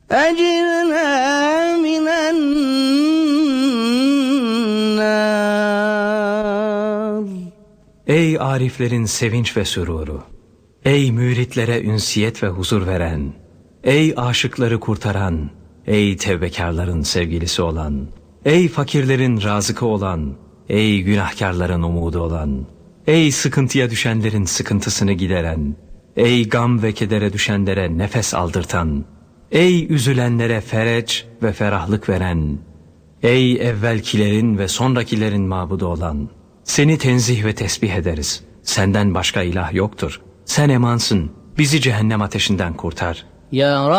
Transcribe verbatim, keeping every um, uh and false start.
أجرنا من النار. Ey ariflerin sevinç ve süruru! Ey müritlere ünsiyet ve huzur veren! Ey aşıkları kurtaran! Ey tevbekarların sevgilisi olan! Ey fakirlerin razıkı olan! Ey günahkarların umudu olan! Ey sıkıntıya düşenlerin sıkıntısını gideren! Ey gam ve kedere düşenlere nefes aldırtan! Ey üzülenlere fereç ve ferahlık veren! Ey evvelkilerin ve sonrakilerin mabudu olan! Seni tenzih ve tesbih ederiz. Senden başka ilah yoktur. Sen emansın. Bizi cehennem ateşinden kurtar. Ya